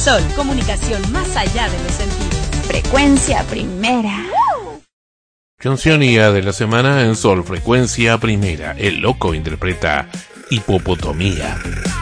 Sol, comunicación más allá de los sentidos. Frecuencia Primera. Cancionía de la semana en Sol Frecuencia Primera. El Loco interpreta Hipopotomía.